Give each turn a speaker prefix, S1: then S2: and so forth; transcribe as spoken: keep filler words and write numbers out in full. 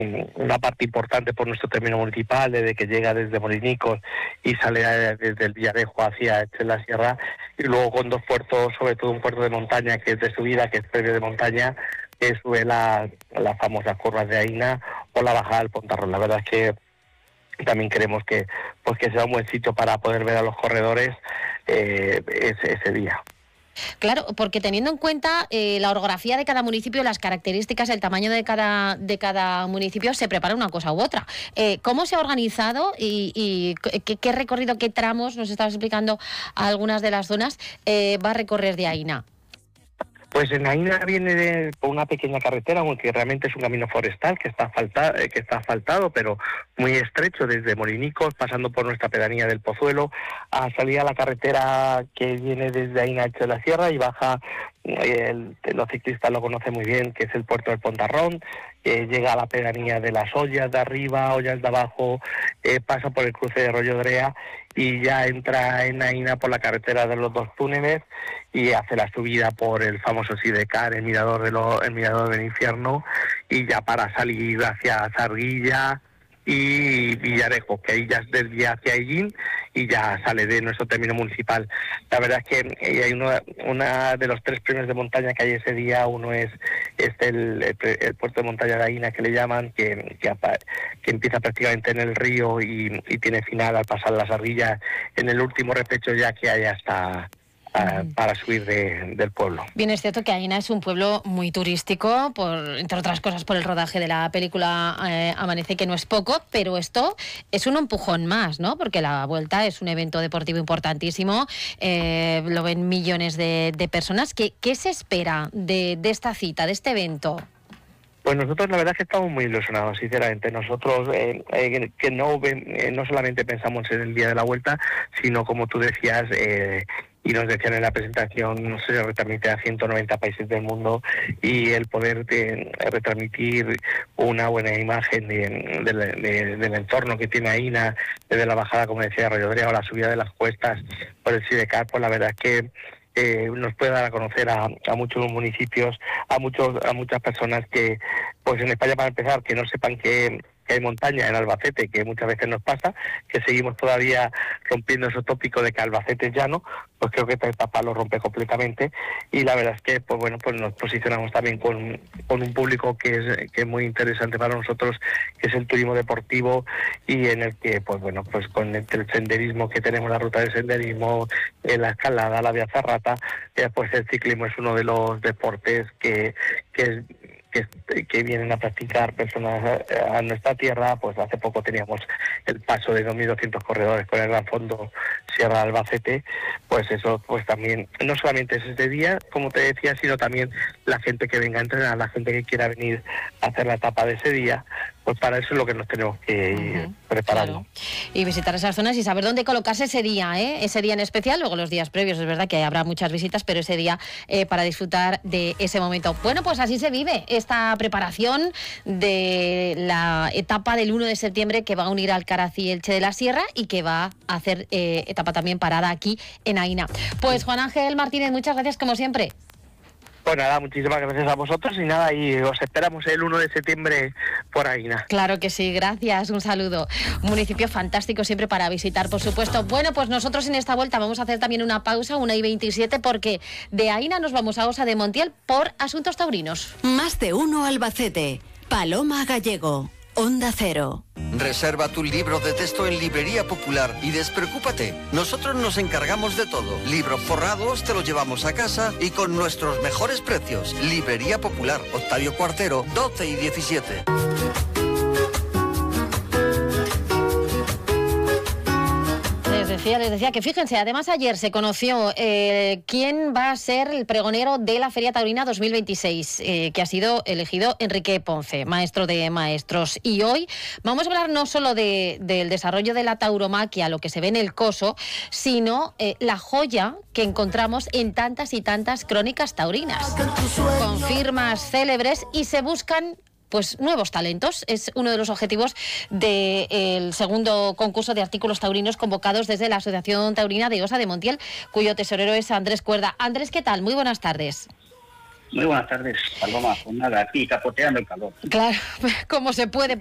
S1: una parte importante por nuestro término municipal, desde que llega desde Molinicos y sale desde el Villarejo hacia la Sierra, y luego con dos puertos, sobre todo un puerto de montaña que es de subida, que es previo de montaña, que sube las la famosas curvas de Aina o la bajada del Pontarrón. La verdad es que también queremos que pues que sea un buen sitio para poder ver a los corredores eh, ese, ese día.
S2: Claro, porque teniendo en cuenta eh, la orografía de cada municipio, las características, el tamaño de cada de cada municipio, se prepara una cosa u otra. Eh, ¿Cómo se ha organizado y, y qué, qué recorrido, qué tramos, nos estabas explicando algunas de las zonas, eh, va a recorrer de Aina?
S1: Pues en Aina viene de, por una pequeña carretera, aunque realmente es un camino forestal que está asfaltado, que está asfaltado, pero muy estrecho, desde Molinicos, pasando por nuestra pedanía del Pozuelo, a salir a la carretera que viene desde Aina de la Sierra y baja, el, los ciclistas lo conocen muy bien, que es el puerto del Pontarrón, eh, llega a la pedanía de las Ollas de arriba, Ollas de abajo, eh, pasa por el cruce de Rollo Drea y ya entra en Aina por la carretera de los dos túneles y hace la subida por el famoso Sidecar, el mirador de lo, el mirador del infierno, y ya para salir hacia Zarguilla y Villarejo, que ahí ya desvía hacia Hellín y ya sale de nuestro término municipal. La verdad es que hay uno una de los tres premios de montaña que hay ese día. Uno es este el, el, el puerto de montaña de Aina, que le llaman, que, que, que empieza prácticamente en el río y, y tiene final al pasar la Zarguilla en el último repecho ya que hay hasta A, para subir de, del pueblo.
S2: Bien, es cierto que Aina es un pueblo muy turístico, por, entre otras cosas por el rodaje de la película eh, Amanece, que no es poco, pero esto es un empujón más, ¿no? Porque la Vuelta es un evento deportivo importantísimo, eh, lo ven millones de, de personas. ¿Qué, qué se espera de, de esta cita, de este evento?
S1: Pues nosotros la verdad es que estamos muy ilusionados, sinceramente. Nosotros eh, eh, que no, eh, no solamente pensamos en el día de la Vuelta, sino como tú decías, eh, y nos decían en la presentación, no sé, se retransmite a ciento noventa países del mundo, y el poder de, retransmitir una buena imagen de, de, de, del entorno que tiene Aina, desde la bajada, como decía, de Rollo Drea, o la subida de las cuestas por el Sidecar, pues la verdad es que Eh, nos puede dar a conocer a, a muchos municipios, a muchos a muchas personas que, pues en España, para empezar, que no sepan que, que hay montaña en Albacete, que muchas veces nos pasa, que seguimos todavía rompiendo ese tópico de que Albacete es llano. Pues creo que esta etapa lo rompe completamente, y la verdad es que pues bueno, pues nos posicionamos también con, con un público que es, que es muy interesante para nosotros, que es el turismo deportivo, y en el que pues bueno, pues con el, el senderismo que tenemos, la ruta de senderismo, eh, la escalada, la vía ferrata, eh, pues el ciclismo es uno de los deportes que, que es Que, que vienen a practicar personas a, a nuestra tierra. Pues hace poco teníamos el paso de dos mil doscientos corredores con el Gran Fondo Sierra de Albacete. Pues eso, pues también, no solamente es este día, como te decía, sino también la gente que venga a entrenar, la gente que quiera venir a hacer la etapa de ese día. Pues para eso es lo que nos tenemos que ir uh-huh, preparando.
S2: Claro. Y visitar esas zonas y saber dónde colocarse ese día, ¿eh? Ese día en especial. Luego los días previos, es verdad que habrá muchas visitas, pero ese día eh, para disfrutar de ese momento. Bueno, pues así se vive esta preparación de la etapa del uno de septiembre, que va a unir Alcaraz y Elche de la Sierra, y que va a hacer eh, etapa también parada aquí en Aina. Pues Juan Ángel Martínez, muchas gracias como siempre.
S1: Pues nada, muchísimas gracias a vosotros, y nada, y os esperamos el uno de septiembre por Aina.
S2: Claro que sí, gracias, un saludo. Un municipio fantástico siempre para visitar, por supuesto. Bueno, pues nosotros en esta vuelta vamos a hacer también una pausa, una y veintisiete, porque de Aina nos vamos a Osa de Montiel por asuntos taurinos.
S3: Más de uno Albacete. Paloma Gallego. Onda Cero.
S4: Reserva tu libro de texto en Librería Popular y despreocúpate, nosotros nos encargamos de todo. Libros forrados te los llevamos a casa y con nuestros mejores precios. Librería Popular, Octavio Cuartero, doce y diecisiete.
S2: Les decía, les decía que fíjense, además ayer se conoció eh, quién va a ser el pregonero de la Feria Taurina dos mil veintiséis, eh, que ha sido elegido Enrique Ponce, maestro de maestros. Y hoy vamos a hablar no solo de, del desarrollo de la tauromaquia, lo que se ve en el coso, sino eh, la joya que encontramos en tantas y tantas crónicas taurinas, con firmas célebres, y se buscan pues nuevos talentos. Es uno de los objetivos del segundo concurso de artículos taurinos convocados desde la Asociación Taurina de Osa de Montiel, cuyo tesorero es Andrés Cuerda. Andrés, ¿qué tal? Muy buenas tardes.
S5: Muy buenas tardes, Paloma. Pues nada, aquí capoteando el calor.
S2: Claro, como se puede.